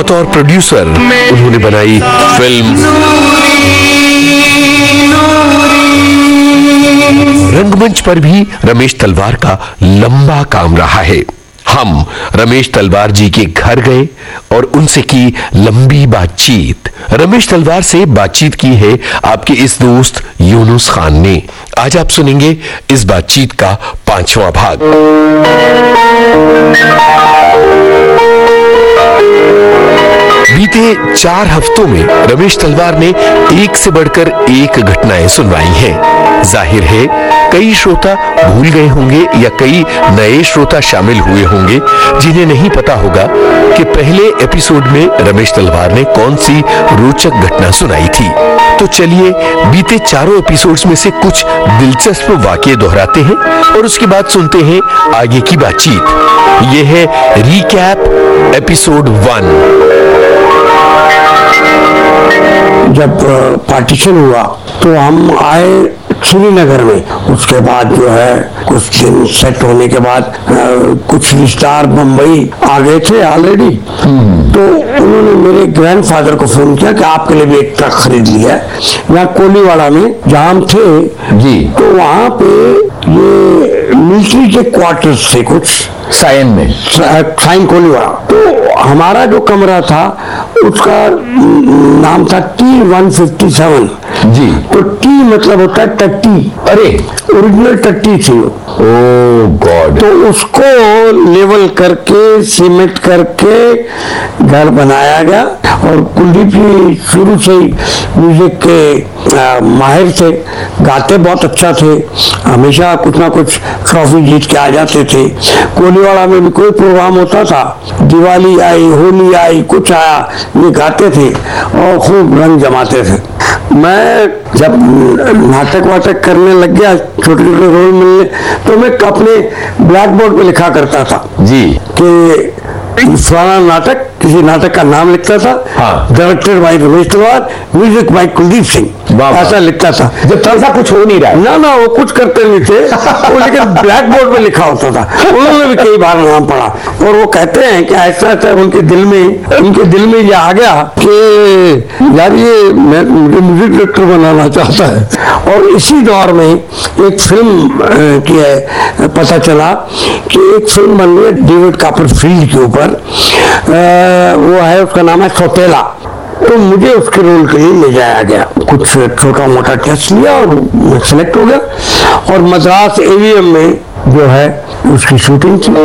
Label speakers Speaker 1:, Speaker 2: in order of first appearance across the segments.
Speaker 1: बतौर प्रोड्यूसर उन्होंने बनाई फिल्म रंगमंच पर भी रमेश तलवार का लंबा काम रहा है। हम रमेश तलवार जी के घर गए और उनसे की लंबी बातचीत। रमेश तलवार से बातचीत की है आपके इस दोस्त यूनुस खान ने। आज आप सुनेंगे इस बातचीत का 5वां भाग। बीते 4 हफ्तों में रमेश तलवार ने एक से बढ़कर एक घटनाएं सुनवाई हैं। जाहिर है कई श्रोता भूल गए होंगे या कई नए श्रोता शामिल हुए होंगे जिन्हें नहीं पता होगा कि पहले एपिसोड में रमेश तलवार ने कौन सी रोचक घटना सुनाई थी। तो चलिए बीते 4 एपिसोड्स में से कुछ दिलचस्प वाकये दोहराते हैं और उसके बाद सुनते हैं आगे की बातचीत। यह है रिकैप एपिसोड 1।
Speaker 2: जब पार्टीशन हुआ तो हम आए श्रीनगर में। उसके बाद जो है कुछ दिन सेट होने के बाद कुछ रिश्तेदार बम्बई आ गए थे ऑलरेडी। तो उन्होंने मेरे ग्रैंडफादर को फोन किया कि आपके लिए भी एक ट्रक खरीद लिया है। यहाँ कोलीवाड़ा में जहाँ हम थे जी, तो वहाँ पे ये मिलिट्री के क्वार्टर्स थे कुछ साइन कोलीवाड़ा। तो हमारा जो कमरा था उसका नाम था T157 जी। तो टी मतलब होता है टट्टी। अरे ओरिजिनल टट्टी थी वो। ओह गॉड। तो उसको लेवल करके सीमेंट करके घर बनाया गया। और कुलदीप जी शुरू से ही म्यूजिक के माहिर थे, गाते बहुत अच्छा थे, हमेशा कुछ ना कुछ ट्रॉफी जीत के आ जाते थे। कोलीवाड़ा में भी कोई प्रोग्राम होता था, दिवाली आई, होली आई, कुछ आया, ये गाते थे और खूब रंग जमाते थे। मैं जब नाटक वाटक करने लग गया, छोटे छोटे रोल मिलने, तो मैं अपने ब्लैक बोर्ड पे लिखा करता था जी कि फलाना नाटक, किसी नाटक का नाम लिखता था, डायरेक्टर बाय रमेश तलवार, म्यूजिक बाय कुलदीप सिंह, ऐसा लिखता था। जब ऐसा कुछ हो नहीं रहा है ना वो कुछ करते नहीं थे वो, लेकिन ब्लैक बोर्ड पे लिखा होता था। उन्होंने भी कई बार नाम पढ़ा और वो कहते हैं कि ऐसा ऐसा उनके दिल में ये आ गया कि यार ये मुझे म्यूजिक डायरेक्टर बनाना चाहता है। और इसी दौर में एक फिल्म की है, पता चला कि एक फिल्म बन रही है डेविड कॉपरफील्ड के ऊपर, वो है, उसका नाम है सौतेला। तो मुझे उसके रोल के लिए ले जाया गया। कुछ छोटा मोटा टेस्ट लिया और मैं सिलेक्ट हो गया और मद्रास एवीएम में जो है उसकी शूटिंग की।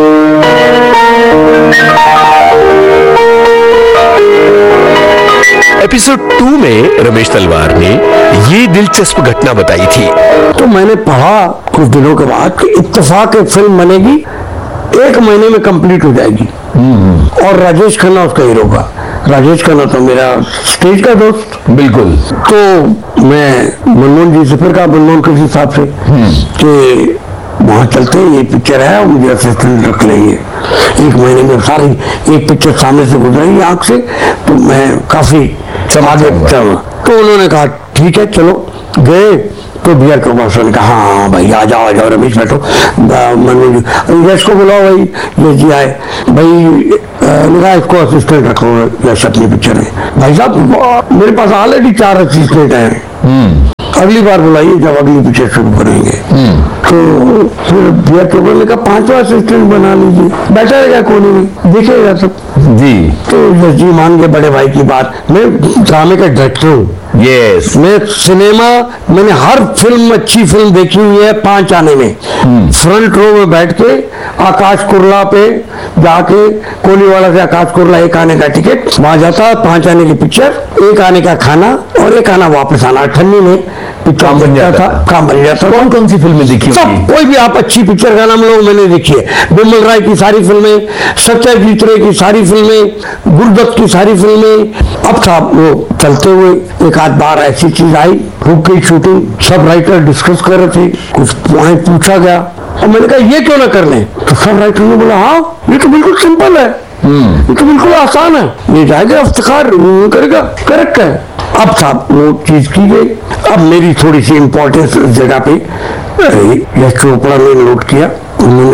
Speaker 1: एपिसोड 2 में रमेश तलवार ने ये दिलचस्प घटना बताई थी।
Speaker 2: तो मैंने पढ़ा कुछ दिनों के बाद कि इत्तेफाक एक फिल्म बनेगी, 1 महीने में कंप्लीट हो जाएगी और राजेश खन्ना उसका हीरो का। राजेश खन्ना तो मेरा स्टेज का दोस्त बिल्कुल। तो मैं मनमोहन जी से फिर कहा, मनमोहन किसी साहब से कि वहाँ चलते हैं, ये पिक्चर है और मुझे असिस्टेंट रख लेंगे। 1 महीने में सारी एक पिक्चर सामने से गुजरेगी आंख से, तो मैं काफी समाज में। तो उन्होंने कहा ठीक है चलो। गए तो बियर को मास्टर ने कहा हाँ भाई आ जाओ रमेश बैठो। यश को बुलाओ भाई, यश जी आए भाई, लगा इसको असिस्टेंट रखो यश अपनी पिक्चर में। भाई साहब मेरे पास ऑलरेडी 4 असिस्टेंट हैं, अगली बार बुलाइए जब अगली पिक्चर शुरू करेंगे। तो फिर बियर चोपड़ा ने कहा 5वां असिस्टेंट बना लीजिए, बैठा रहेगा कोने में देखेगा सब जी। तो यश जी मान गए बड़े भाई की बात। मैं ड्रामे का डायरेक्टर हूँ। यस, मैं सिनेमा, मैंने हर फिल्म अच्छी फिल्म देखी हुई है 5 आने में। फ्रंट रो में बैठ के आकाश कुरला पे जाके, कोलीवाड़ा से आकाश कुरला 1 आने का टिकट, वहां जाता 5 आने की पिक्चर, 1 आने का खाना और 1 आना वापस आना। ठन्नी में काम बन जाता था। कौन सी फिल्में देखी? सब, कोई भी आप अच्छी पिक्चर का नाम लोग मैंने देखी है। बिमल राय की सारी फिल्में, सत्यजीत रे की सारी फिल्में, गुरदत्त की सारी फिल्में। अब था वो चलते हुए एक आध बार ऐसी चीज आई, रुक गई शूटिंग, सब राइटर डिस्कस कर रहे थे, कुछ पॉइंट पूछा गया और मैंने कहा ये क्यों ना कर लें? तो सब राइटर ने बोला हाँ ये तो बिल्कुल सिंपल है, ये तो बिल्कुल आसान है, ये जाएगा इफ्तिखार करेगा, करेक्ट है। अब साहब वो चीज की गई। अब मेरी थोड़ी सी इंपॉर्टेंस इस जगह पे यश चोपड़ा ने नोट किया, उन्होंने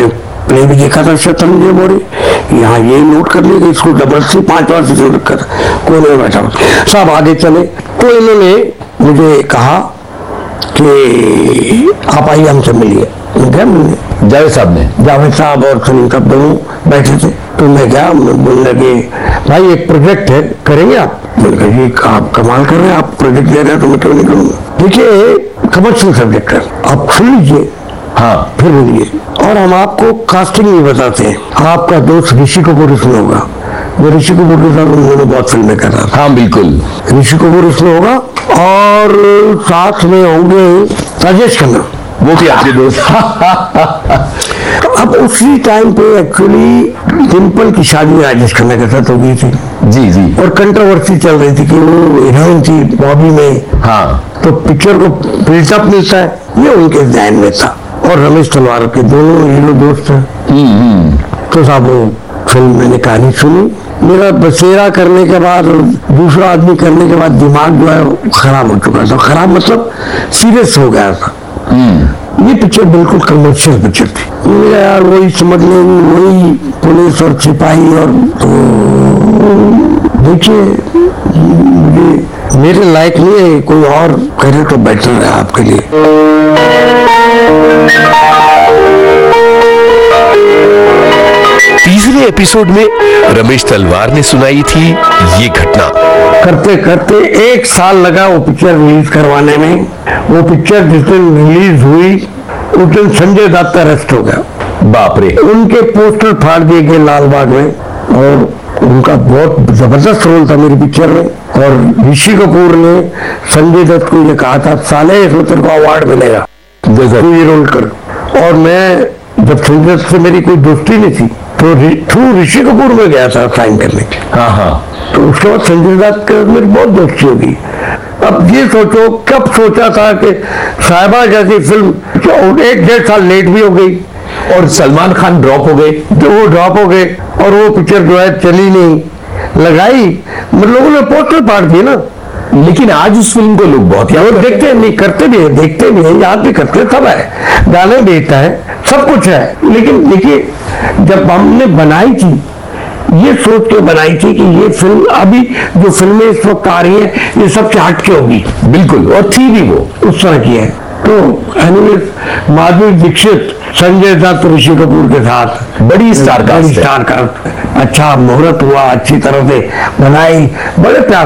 Speaker 2: प्ले भी देखा था शतरंज मोरे, यहाँ ये नोट कर लिया, इसको जबरदस्ती 5 बार से रखा था, कोई नहीं बैठा। सब आगे चले तो इन्होंने मुझे कहा कि आप आइए हमसे मिलिए। मैं गया मिलने, जावेद साहब और सलीम साहब दोनों बैठे थे। तो मैं गया, बोलने लगे भाई एक प्रोजेक्ट है, करेंगे आप? मैंने कहा जी आप कमाल कर रहे हैं, आप प्रोजेक्ट दे रहे हैं तो मैं क्यों नहीं करूँगा। देखिए कमर्शियल सब्जेक्ट है, आप सुन लीजिए, हाँ फिर बोलिए, और हम आपको कास्टिंग नहीं बताते हैं। आपका दोस्त ऋषि कपूर इसमें होगा, वो ऋषि कपूर के साथ उन्होंने बहुत फिल्में कर रहा था।
Speaker 1: हाँ बिल्कुल,
Speaker 2: ऋषि कपूर इसमें होगा और साथ में होंगे राजेश खन्ना,
Speaker 1: वो भी आपके दोस्त।
Speaker 2: अब उसी टाइम पे एक्चुअली डिम्पल की शादी राजेश खन्ना के साथ हो गई थी।
Speaker 1: जी जी।
Speaker 2: और कंट्रोवर्सी चल रही थी कि वो हीरोइन थी बॉबी में, हाँ तो पिक्चर को बिल्डअप मिलता है, ये उनके ध्यान में था। और रमेश तलवार के दोनों हीरो दोस्त हैं। तो साहब वो फिल्म मैंने कहानी सुनी, मेरा बसेरा करने के बाद, दूसरा आदमी करने के बाद दिमाग जो है खराब हो चुका था। खराब मतलब सीरियस हो गया था। ये पिक्चर बिल्कुल कमर्शियल पिक्चर थी। मेरा यार वही समझ लें, वही पुलिस और सिपाही, और तो देखिए मुझे मेरे लायक नहीं है, कोई और करे तो बेटर है आपके लिए।
Speaker 1: तीसरे एपिसोड में रमेश तलवार ने सुनाई थी ये घटना।
Speaker 2: करते करते 1 साल लगा वो पिक्चर रिलीज करवाने में। वो पिक्चर जिस दिन रिलीज हुई उस दिन संजय दत्त अरेस्ट हो गया।
Speaker 1: बाप रे।
Speaker 2: उनके पोस्टर फाड़ दिए गए लालबाग में, और उनका बहुत जबरदस्त रोल था मेरी पिक्चर में। और ऋषि कपूर ने संजय दत्त को ये कहा था, साले इसमें तेरे को अवार्ड मिलेगा, तू ये रोल कर। और मैं जब संजय दत्त से मेरी कोई दोस्ती नहीं थी तो थ्रू ऋषि कपूर में गया था साइन करने।
Speaker 1: हाँ हाँ।
Speaker 2: तो उसके बाद संजय दत्त के मेरी बहुत दोस्ती होगी। अब ये सोचो, कब सोचा था कि साहिबा जैसी फिल्म 1-1.5 साल लेट भी हो गई,
Speaker 1: और सलमान खान ड्रॉप हो गए,
Speaker 2: तो वो ड्रॉप हो गए, और वो पिक्चर जो है चली नहीं, लगाई, मतलब लोगों ने पोस्टर फाड़ दिए ना।
Speaker 1: लेकिन आज उस फिल्म को लोग बहुत याद
Speaker 2: देखते नहीं, करते भी है, देखते भी है, याद भी करते, सब है, गाने भेजता है, सब कुछ है। लेकिन देखिए जब हमने बनाई थी, ये सोच के बनाई थी कि ये फिल्म, अभी जो फिल्में इस वक्त आ रही है ये सबसे हटके होगी।
Speaker 1: बिल्कुल, और थी भी वो
Speaker 2: उस तरह की है। तो एनीवेज माधुरी दीक्षित, संजय दत्त, ऋषि कपूर के साथ
Speaker 1: बड़ी स्टार कास्ट।
Speaker 2: अच्छा मुहूर्त हुआ, अच्छी तरह से बनाई, बड़े प्यार